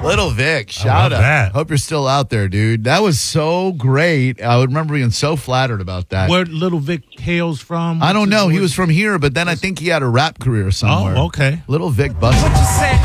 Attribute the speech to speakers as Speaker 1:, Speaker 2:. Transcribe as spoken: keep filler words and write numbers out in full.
Speaker 1: Little Vic, shout out.
Speaker 2: that.
Speaker 1: Hope you're still out there, dude. That was so great. I would remember being so flattered about that.
Speaker 2: Where Little Vic hails from?
Speaker 1: I don't know. He
Speaker 2: Where-
Speaker 1: was from here, but then I think he had a rap career somewhere.
Speaker 2: Oh, okay.
Speaker 1: Little Vic busted.
Speaker 3: What you say?